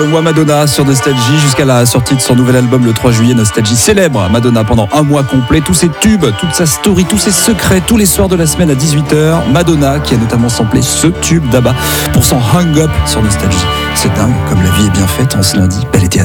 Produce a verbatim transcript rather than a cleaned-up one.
Moi Madonna sur Nostalgie jusqu'à la sortie de son nouvel album le trois juillet. Nostalgie célèbre Madonna pendant un mois complet, tous ses tubes, toute sa story, tous ses secrets, tous les soirs de la semaine à dix-huit heures. Madonna qui a notamment samplé ce tube d'Abba pour son Hang Up sur Nostalgie. C'est dingue comme la vie est bien faite en ce lundi. Belle été à